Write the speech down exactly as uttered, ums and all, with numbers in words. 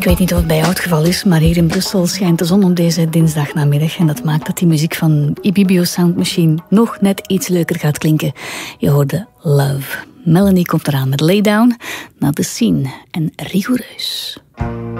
Ik weet niet of het bij jou het geval is, maar hier in Brussel schijnt de zon op deze dinsdagnamiddag. En dat maakt dat die muziek van Ibibio Sound Machine nog net iets leuker gaat klinken. Je hoorde Love. Melanie komt eraan met Lay Down, naar The Scene en Rigoureus.